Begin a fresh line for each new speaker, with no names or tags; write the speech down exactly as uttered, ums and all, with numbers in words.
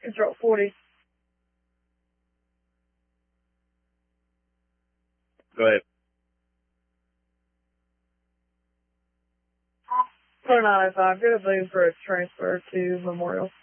Control forty.
Go ahead.
four nine oh five, get a boom for a transfer to Memorial.